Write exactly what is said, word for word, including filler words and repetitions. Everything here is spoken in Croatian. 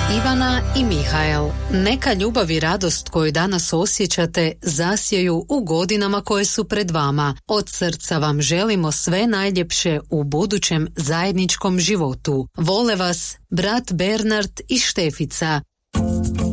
Ivana i Mihael, neka ljubav i radost koju danas osjećate zasjeju u godinama koje su pred vama. Od srca vam želimo sve najljepše u budućem zajedničkom životu. Vole vas brat Bernard i Štefica.